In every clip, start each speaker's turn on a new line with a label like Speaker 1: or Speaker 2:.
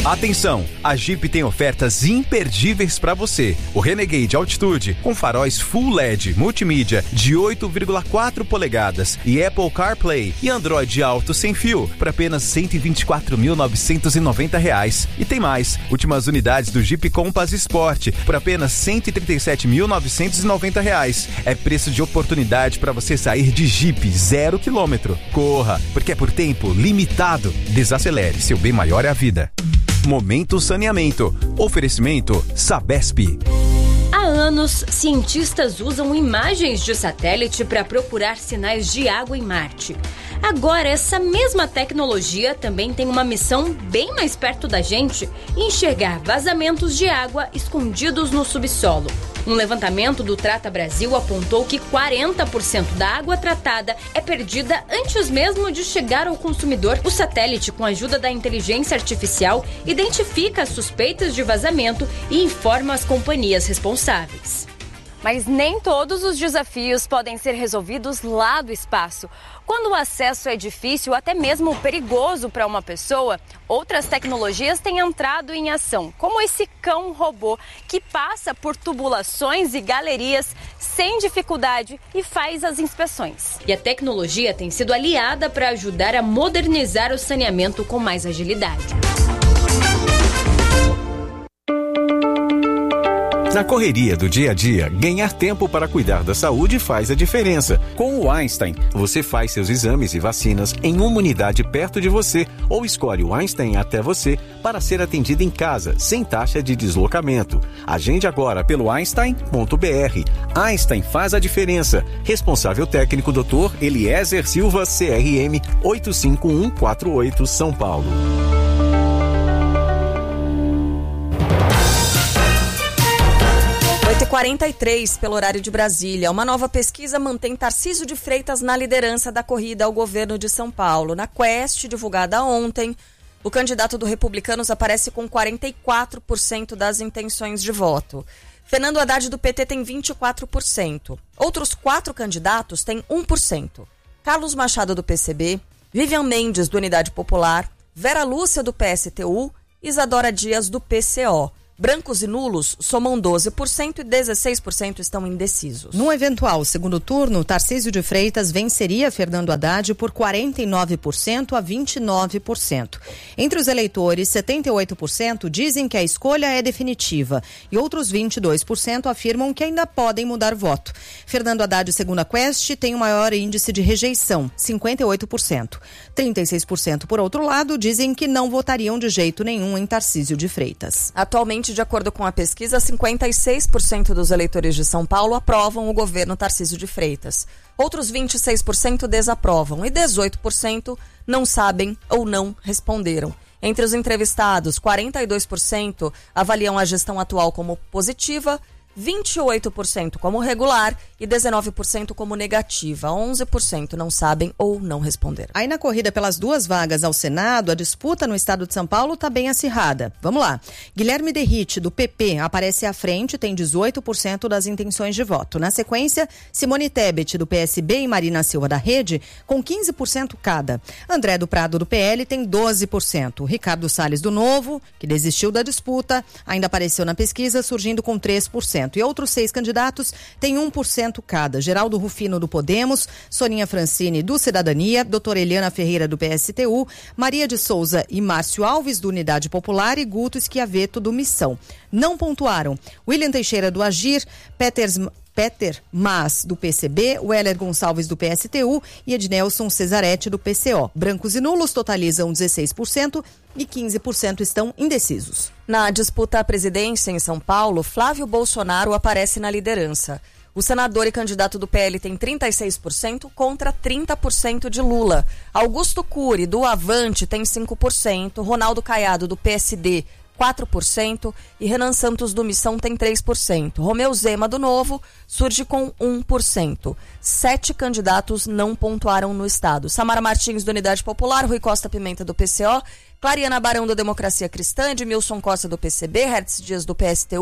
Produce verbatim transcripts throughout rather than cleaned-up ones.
Speaker 1: Atenção, a Jeep tem ofertas imperdíveis para você. O Renegade Altitude com faróis Full L E D multimídia de oito vírgula quatro polegadas e Apple CarPlay e Android Auto sem fio por apenas cento e vinte e quatro mil novecentos e noventa reais. E tem mais, últimas unidades do Jeep Compass Sport por apenas cento e trinta e sete mil novecentos e noventa reais. É preço de oportunidade para você sair de Jeep zero quilômetro. Corra, porque é por tempo limitado. Desacelere, seu bem maior é a vida. Momento Saneamento. Oferecimento Sabesp.
Speaker 2: Há anos, cientistas usam imagens de satélite para procurar sinais de água em Marte. Agora, essa mesma tecnologia também tem uma missão bem mais perto da gente: enxergar vazamentos de água escondidos no subsolo. Um levantamento do Trata Brasil apontou que quarenta por cento da água tratada é perdida antes mesmo de chegar ao consumidor. O satélite, com a ajuda da inteligência artificial, identifica as suspeitas de vazamento e informa as companhias responsáveis. Mas nem todos os desafios podem ser resolvidos lá do espaço. Quando o acesso é difícil, até mesmo perigoso para uma pessoa, outras tecnologias têm entrado em ação, como esse cão-robô que passa por tubulações e galerias sem dificuldade e faz as inspeções. E a tecnologia tem sido aliada para ajudar a modernizar o saneamento com mais agilidade.
Speaker 3: Na correria do dia a dia, ganhar tempo para cuidar da saúde faz a diferença. Com o Einstein, você faz seus exames e vacinas em uma unidade perto de você ou escolhe o Einstein até você para ser atendido em casa, sem taxa de deslocamento. Agende agora pelo einstein ponto b r. Einstein faz a diferença. Responsável técnico doutor Eliezer Silva, C R M oito cinco um quatro oito, São Paulo.
Speaker 4: oito e quarenta e três pelo horário de Brasília. Uma nova pesquisa mantém Tarcísio de Freitas na liderança da corrida ao governo de São Paulo. Na Quest, divulgada ontem, o candidato do Republicanos aparece com quarenta e quatro por cento das intenções de voto. Fernando Haddad do P T tem vinte e quatro por cento. Outros quatro candidatos têm um por cento. Carlos Machado do P C B, Vivian Mendes do Unidade Popular, Vera Lúcia do P S T U, Isadora Dias do P C O. Brancos e nulos somam doze por cento e dezesseis por cento estão indecisos.
Speaker 5: No eventual segundo turno, Tarcísio de Freitas venceria Fernando Haddad por quarenta e nove por cento a vinte e nove por cento. Entre os eleitores, setenta e oito por cento dizem que a escolha é definitiva e outros vinte e dois por cento afirmam que ainda podem mudar voto. Fernando Haddad, segundo a Quest, tem o maior índice de rejeição, cinquenta e oito por cento. trinta e seis por cento, por outro lado, dizem que não votariam de jeito nenhum em Tarcísio de Freitas.
Speaker 4: Atualmente, de acordo com a pesquisa, cinquenta e seis por cento dos eleitores de São Paulo aprovam o governo Tarcísio de Freitas. Outros vinte e seis por cento desaprovam e dezoito por cento não sabem ou não responderam. Entre os entrevistados, quarenta e dois por cento avaliam a gestão atual como positiva, vinte e oito por cento como regular e dezenove por cento como negativa. onze por cento não sabem ou não responderam.
Speaker 5: Aí na corrida pelas duas vagas ao Senado, a disputa no estado de São Paulo está bem acirrada. Vamos lá. Guilherme Derrite, do P P, aparece à frente, tem dezoito por cento das intenções de voto. Na sequência, Simone Tebet, do P S B, e Marina Silva, da Rede, com quinze por cento cada. André do Prado, do P L, tem doze por cento. Ricardo Salles, do Novo, que desistiu da disputa, ainda apareceu na pesquisa, surgindo com três por cento. E outros seis candidatos têm um por cento cada. Geraldo Rufino, do Podemos, Soninha Francini, do Cidadania, doutora Eliana Ferreira, do P S T U, Maria de Souza e Márcio Alves, do Unidade Popular, e Guto Schiavetto, do Missão. Não pontuaram William Teixeira, do Agir, Peters... Peter Mas, do P C B, Weller Gonçalves, do P S T U e Ednelson Cesaretti, do P C O. Brancos e nulos totalizam dezesseis por cento e quinze por cento estão indecisos.
Speaker 4: Na disputa à presidência em São Paulo, Flávio Bolsonaro aparece na liderança. O senador e candidato do P L tem trinta e seis por cento contra trinta por cento de Lula. Augusto Cury, do Avante, tem cinco por cento. Ronaldo Caiado, do P S D, quatro por cento e Renan Santos do Missão tem três por cento. Romeu Zema do Novo surge com um por cento. Sete candidatos não pontuaram no estado. Samara Martins do Unidade Popular, Rui Costa Pimenta do P C O, Clariana Barão do Democracia Cristã, Edmilson Costa do P C B, Hertz Dias do P S T U,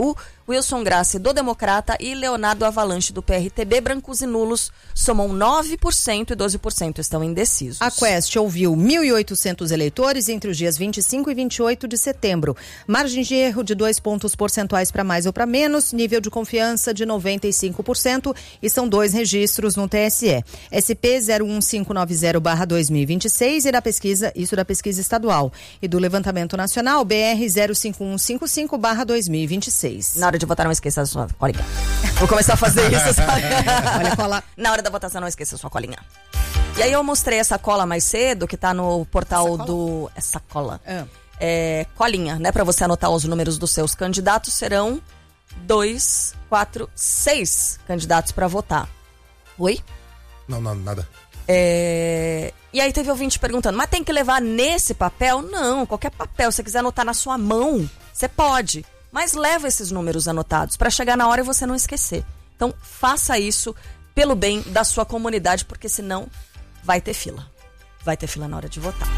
Speaker 4: Wilson Grassi do Democrata e Leonardo Avalanche do P R T B. Brancos e nulos somam nove por cento e doze por cento estão indecisos.
Speaker 5: A Quest ouviu mil e oitocentos eleitores entre os dias vinte e cinco e vinte e oito de setembro. Margem de erro de dois pontos percentuais para mais ou para menos, nível de confiança de noventa e cinco por cento e são dois registros no T S E. S P zero um cinco nove zero barra dois mil e vinte e seis e da pesquisa, isso da pesquisa estadual. E do levantamento nacional, B R zero cinco um cinco cinco barra dois mil e vinte e seis.
Speaker 4: Na hora de votar, não esqueça a sua colinha. Vou começar a fazer isso, sabe?
Speaker 5: Olha a cola.
Speaker 4: Na hora da votação, não esqueça a sua colinha. E aí eu mostrei essa cola mais cedo, que tá no portal essa do... Essa cola. É. É, colinha, né? Pra você anotar os números dos seus candidatos. Serão dois, quatro, seis candidatos pra votar. Oi?
Speaker 6: Não, não, nada.
Speaker 4: É... E aí teve ouvinte perguntando, mas tem que levar nesse papel? Não, qualquer papel. Se você quiser anotar na sua mão, você pode. Mas leva esses números anotados pra chegar na hora e você não esquecer. Então, faça isso pelo bem da sua comunidade, porque senão vai ter fila. Vai ter fila na hora de votar.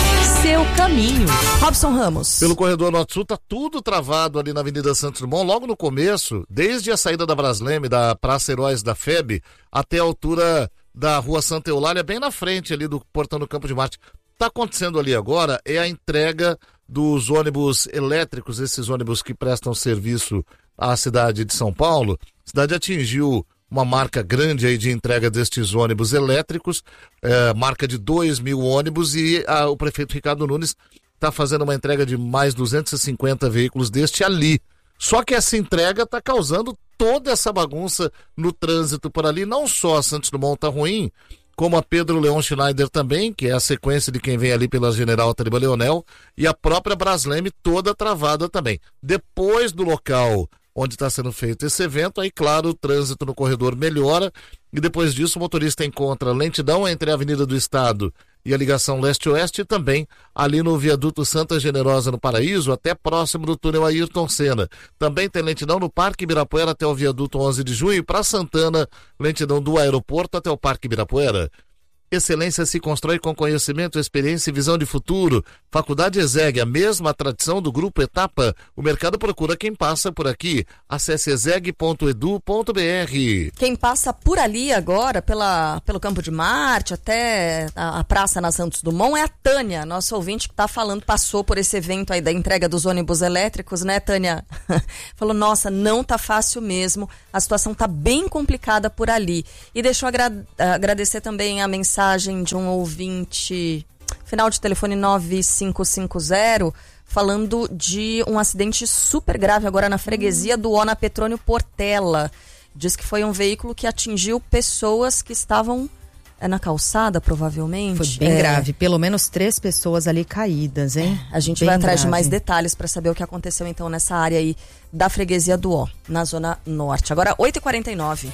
Speaker 4: Seu caminho. Robson Ramos.
Speaker 6: Pelo corredor Norte-Sul tá tudo travado ali na Avenida Santos Dumont, logo no começo, desde a saída da Brasleme, da Praça Heróis da F E B, até a altura da Rua Santa Eulália, bem na frente ali do Portão do Campo de Marte. Tá acontecendo ali agora é a entrega dos ônibus elétricos, esses ônibus que prestam serviço à cidade de São Paulo. A cidade atingiu uma marca grande aí de entrega destes ônibus elétricos, é, marca de dois mil ônibus, e a, o prefeito Ricardo Nunes está fazendo uma entrega de mais duzentos e cinquenta veículos deste ali. Só que essa entrega está causando toda essa bagunça no trânsito por ali. Não só a Santos Dumont está ruim, como a Pedro Leon Schneider também, que é a sequência de quem vem ali pela General Tariba Leonel, e a própria Brasleme toda travada também. Depois do local onde está sendo feito esse evento, aí claro, o trânsito no corredor melhora, e depois disso o motorista encontra lentidão entre a Avenida do Estado e a ligação leste-oeste, e também ali no viaduto Santa Generosa no Paraíso, até próximo do túnel Ayrton Senna. Também tem lentidão no Parque Ibirapuera até o viaduto onze de junho, e para Santana, lentidão do aeroporto até o Parque Ibirapuera. Excelência se constrói com conhecimento, experiência e visão de futuro. Faculdade ESEG, a mesma tradição do Grupo Etapa. O mercado procura quem passa por aqui. Acesse exeg ponto edu ponto br.
Speaker 4: Quem passa por ali agora, pela, pelo Campo de Marte, até a, a praça na Santos Dumont, é a Tânia, nossa ouvinte que está falando, passou por esse evento aí da entrega dos ônibus elétricos, né, Tânia? Falou, nossa, não tá fácil mesmo, a situação tá bem complicada por ali. E deixa eu agra- agradecer também a mensagem de um ouvinte, final de telefone nove cinco cinco zero, falando de um acidente super grave agora na freguesia do Ona Petrônio Portela. Diz que foi um veículo que atingiu pessoas que estavam é, na calçada, provavelmente.
Speaker 5: Foi bem
Speaker 4: é...
Speaker 5: grave, pelo menos três pessoas ali caídas, hein?
Speaker 4: É, a gente
Speaker 5: bem
Speaker 4: vai atrás
Speaker 5: grave.
Speaker 4: de mais detalhes para saber o que aconteceu então nessa área aí da freguesia do Ó, na Zona Norte. Agora, oito e quarenta e nove.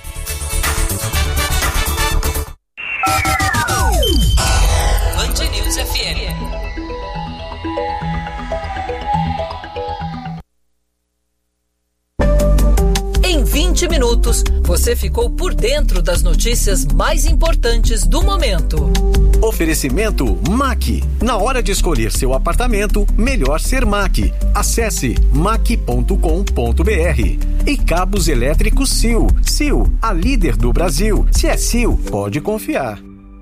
Speaker 7: Band News F M. Em vinte minutos, você ficou por dentro das notícias mais importantes do momento.
Speaker 3: Oferecimento MAC. Na hora de escolher seu apartamento, melhor ser MAC. Acesse mac ponto com ponto br. E cabos elétricos Sil. Sil, a líder do Brasil. Se é Sil, pode confiar.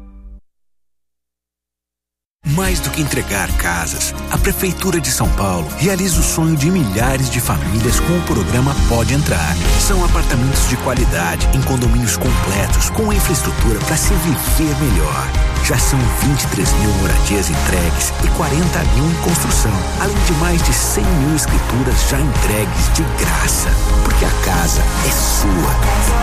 Speaker 8: Mais do que entregar casas, a Prefeitura de São Paulo realiza o sonho de milhares de famílias com o programa Pode Entrar. São apartamentos de qualidade, em condomínios completos, com infraestrutura para se viver melhor. Já são vinte e três mil moradias entregues e quarenta mil em construção, além de mais de cem mil escrituras já entregues de graça. Porque a casa é sua.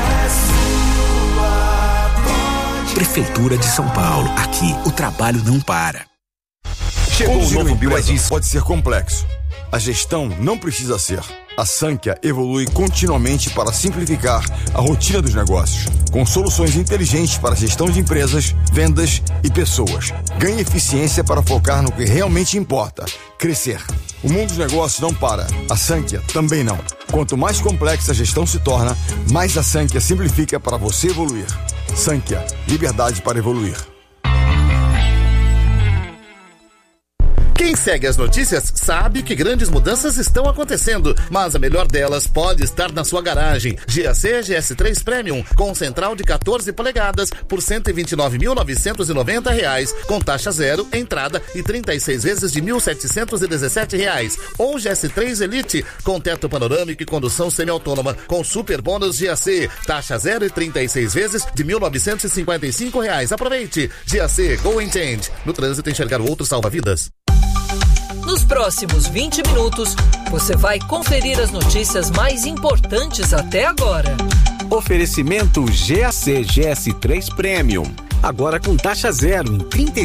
Speaker 8: Prefeitura de São Paulo. Aqui, o trabalho não para.
Speaker 9: Chegou o novo B Y D, pode ser complexo. A gestão não precisa ser. A Sankhya evolui continuamente para simplificar a rotina dos negócios, com soluções inteligentes para a gestão de empresas, vendas e pessoas. Ganhe eficiência para focar no que realmente importa, crescer. O mundo dos negócios não para, a Sankhya também não. Quanto mais complexa a gestão se torna, mais a Sankhya simplifica para você evoluir. Sankhya, liberdade para evoluir.
Speaker 10: Quem segue as notícias sabe que grandes mudanças estão acontecendo, mas a melhor delas pode estar na sua garagem. G A C G S três Premium, com central de quatorze polegadas por cento e vinte e nove mil novecentos e noventa reais, com taxa zero, entrada e trinta e seis vezes de mil setecentos e dezessete reais. Ou G S três Elite, com teto panorâmico e condução semi-autônoma, com super bônus G A C, taxa zero e trinta e seis vezes de mil novecentos e cinquenta e cinco reais. Aproveite! G A C Go and Change. No trânsito, enxergar o outro salva vidas.
Speaker 7: Nos próximos vinte minutos, você vai conferir as notícias mais importantes até agora.
Speaker 3: Oferecimento G A C G S três Premium. Agora com taxa zero em trinta